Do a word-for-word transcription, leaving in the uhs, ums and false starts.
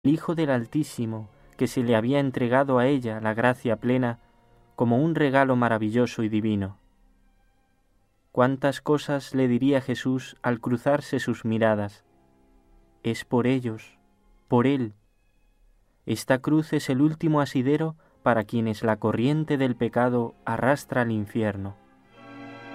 el Hijo del Altísimo, que se le había entregado a ella la gracia plena como un regalo maravilloso y divino. Cuántas cosas le diría Jesús al cruzarse sus miradas. Es por ellos, por Él. Esta cruz es el último asidero para quienes la corriente del pecado arrastra al infierno.